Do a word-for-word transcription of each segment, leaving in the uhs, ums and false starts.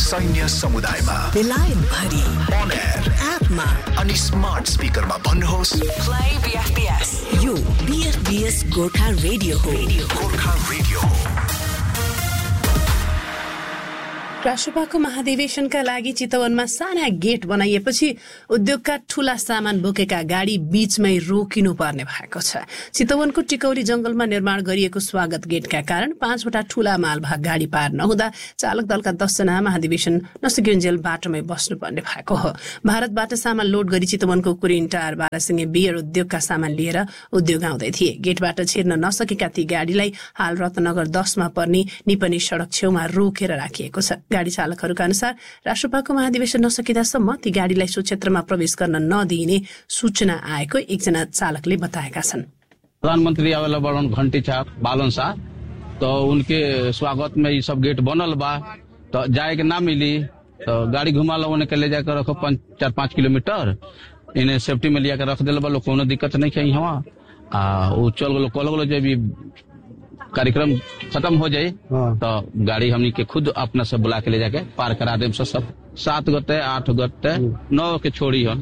सैन्य समुदायमा बेलायत भरि अन एयर एपमा अनि स्मार्ट स्पिकरमा भन्नुहोस् प्ले बीएफबीएस। यो बीएफबीएस गोर्खा रेडियो हो। गोर्खा रेडियो हो। राष्ट्रपतिको महाधिवेशनका लागि चितवनमा साना गेट बनाइएपछि उद्योगका ठूला सामान बोकेका गाडी बीचमै रोकिनु पर्ने भएको छ। चितवनको टिकौली जंगलमा निर्माण गरिएको स्वागत गेटका कारण पाँचवटा ठूला मालवाहक गाडी पार नहुँदा चालक दलका दसजना महाधिवेशन नसकिन्जेल बाटोमै बस्नुपर्ने भएको हो। भारतबाट सामान लोड गरी चितवनको कुरिन्टार बारासिंगे बियर उद्योगका सामान लिएर उद्योग आउँदै थिए। गेटबाट छिर्न नसकेका ती गाडीलाई हाल रत्नगर दसमा पर्ने निपनी सड़क छेउमा रोकेर राखिएको छ। गाडी चालकहरूका अनुसार राष्ट्रपतिको महाधिवेशन नसकिदासम्म ती गाडीलाई सो क्षेत्रमा प्रवेश गर्न नदिइने सूचना आएको एकजना चालकले बताएका छन्। प्रधानमंत्री आवेला बड़न घंटी छाप बालन सा तो उनके स्वागत में ये सब गेट बनल बा तो जाए के ना मिली तो गाड़ी घुमा लो उन्हें के ले जाकर रखो चार पाँच किलोमीटर इन्हें सेफ्टी में लिया कर रख दिल बा लोग कोनो दिक्कत नहीं कहीं हवा आ वो चल गलो कल गलो जब कार्यक्रम खत्म हो जाए तो गाड़ी हमनी के खुद अपना सब बुला के ले जाके पार करा दे। सब सात गते आठ गते नौ के छोड़ी हम।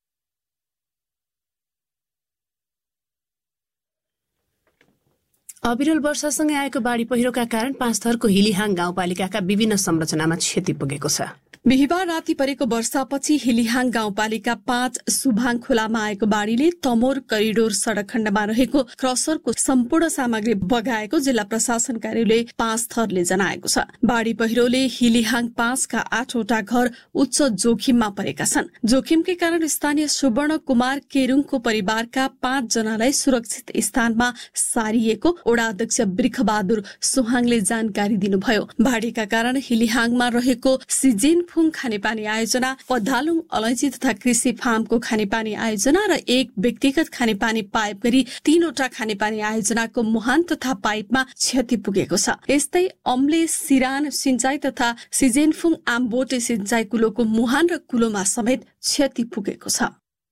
अविरल वर्षासँगै आएको बाढी पहिरोका कारण पाँचथरको हिलिहाङ गाउँपालिकाका विभिन्न संरचनामा क्षति पुगेको छ। बिहिबार राति परेको वर्षापछि हिलिहाङ गाउँपालिका पाँच सुभाङ खोलामा आएको बाढ़ीले तमोर करिडोर सड़क खण्डमा रहेको क्रसरको सम्पूर्ण सामग्री बगाएको जिल्ला प्रशासन कार्यालय पाँच थरले जनाएको छ। बाढ़ी पहिरोले हिलिहाङ पाँचका आठवटा घर उच्च जोखिममा परेका छन्। जोखिमकै कारण स्थानीय सुवर्ण कुमार केरुङको परिवारका पाँच जनालाई सुरक्षित स्थानमा सारिएको ओडा अध्यक्ष ब्रिखबहादुर सुहाङले जानकारी दिनुभयो। बाढ़ीका कारण हिलिहाङमा रहेको सिजेन खानेपानी आयोजना, पधालुङ अलैँची तथा कृषि फार्मको खानेपानी आयोजना र एक व्यक्तिगत खानेपानी पाइप गरी तीनवटा खानेपानी आयोजनाको मुहान तथा पाइपमा क्षति पुगेको छ। यस्तै अम्ले सिरान सिंचाई तथा सिजेनफुङ आमबोटे सिंचाई कुलोको मुहान र कुलोमा समेत क्षति पुगेको छ।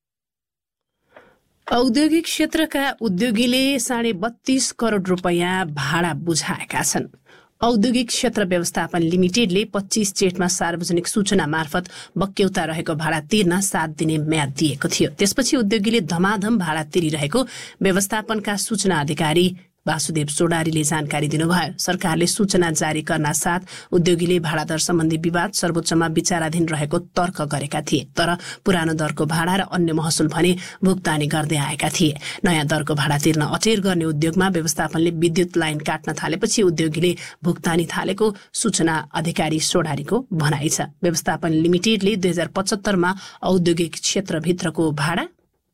औद्योगिक क्षेत्रका उद्योगीले साढे बत्तीस करोड़ रुपियाँ भाडा बुझाएका छन्। औद्योगिक क्षेत्र व्यवस्थापन लिमिटेडले पच्चीस जेठमा सार्वजनिक सूचना मार्फत बक्यौता रहेको भाडा तिर्न सात दिने म्याद दिएको थियो। त्यसपछि उद्योगीले धमाधम भाडा तिरिरहेको व्यवस्थापनका सूचना अधिकारी वासुदेव सोडारीले जानकारी दिनुभयो। सरकारले सूचना जारी गर्न साथ उद्योगीले भाडा दर सम्बन्धी विवाद सर्वोच्चमा विचाराधीन रहेको तर्क गरेका थिए, तर पुरानो दरको भाडा र अन्य महसुल भने भुक्तानी गर्दै आएका थिए। नयाँ दरको भाडा तिर्न अटेर गर्ने उद्योगमा व्यवस्थापनले विद्युत लाइन काट्न थालेपछि उद्योगीले भुक्तानी थालेको सूचना अधिकारी सोडारीको भनाइ छ। व्यवस्थापन लिमिटेडले दुई हजार पचहत्तरमा औद्योगिक क्षेत्रभित्रको भाडा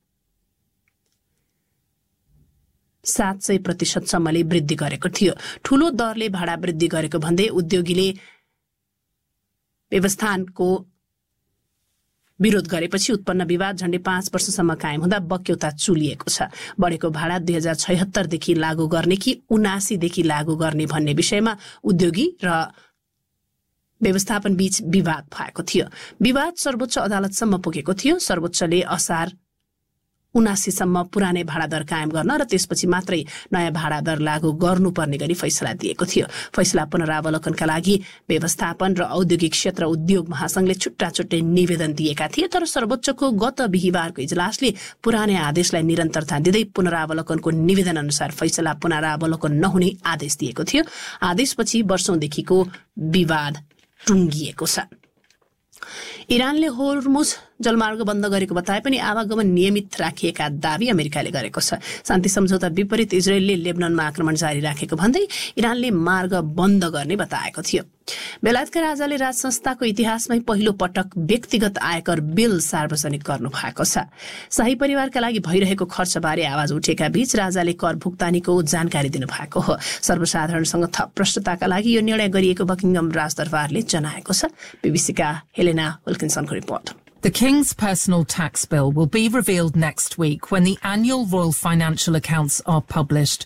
सात सय प्रतिशतसम्मले वृद्धि गरेको थियो। ठूलो दरले भाडा वृद्धि गरेको भन्दै उद्योगीले व्यवस्थापनको विरोध गरेपछि उत्पन्न विवाद झण्डै पाँच वर्षसम्म कायम हुँदा बक्यौता चुलिएको छ। बढेको भाडा दुई हजार छयत्तरदेखि लागू गर्ने कि उनासीदेखि लागू गर्ने भन्ने विषयमा उद्योगी र व्यवस्थापन बीच विवाद भएको थियो। विवाद सर्वोच्च अदालतसम्म पुगेको थियो। सर्वोच्चले असार उनासीसम्म पुरानै भाडा दर कायम गर्न र त्यसपछि मात्रै नयाँ भाडा दर लागू गर्नुपर्ने गरी फैसला दिएको थियो। फैसला पुनरावलोकनका लागि व्यवस्थापन र औद्योगिक क्षेत्र उद्योग महासंघले छुट्टा छुट्टै निवेदन दिएका थिए, तर सर्वोच्चको गत बिहिबारको इजलासले पुरानै आदेशलाई निरन्तरता दिँदै पुनरावलोकनको निवेदन अनुसार फैसला पुनरावलोकन नहुने आदेश दिएको थियो। आदेशपछि वर्षौंदेखिको विवाद टुङ्गिएको छ। इरानले होर्मुज जलमार्ग बन्द गरेको बताए पनि आवागमन नियमित राखिएका दावी अमेरिकाले गरेको छ। शान्ति सम्झौता विपरीत इजरायलले लेबननमा आक्रमण जारी राखेको भन्दै इरानले मार्ग बन्द गर्ने बताएको थियो। बेलायतका राजाले राज संस्थाको इतिहासमै पहिलो पटक व्यक्तिगत आयकर बिल सार्वजनिक गर्नु भएको छ। शाही परिवारका लागि भइरहेको खर्चबारे आवाज उठेका बीच राजाले कर भुक्तानीको जानकारी दिनुभएको हो। सर्वसाधारणसँग थप प्रष्टताका लागि यो निर्णय गरिएको बकिङम राजदरबारले जनाएको छ। बीबीसीका Helena विल्किन्सनको report. The King's personal tax bill will be revealed next week when the annual royal financial accounts are published.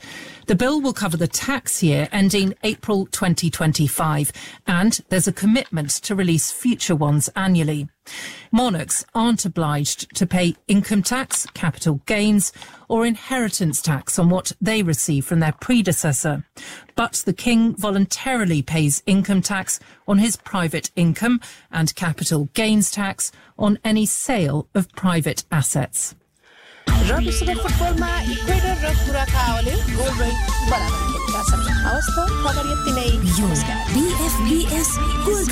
The bill will cover the tax year ending April twenty twenty-five, and there's a commitment to release future ones annually. Monarchs aren't obliged to pay income tax, capital gains, or inheritance tax on what they receive from their predecessor. But the King voluntarily pays income tax on his private income and capital gains tax on any sale of private assets. र विश्व फुटबलमा Ecuador र कुराकाओले goal रहित बराबर खेलेका छन्। हवस् त खबर यति नै। यो B F B S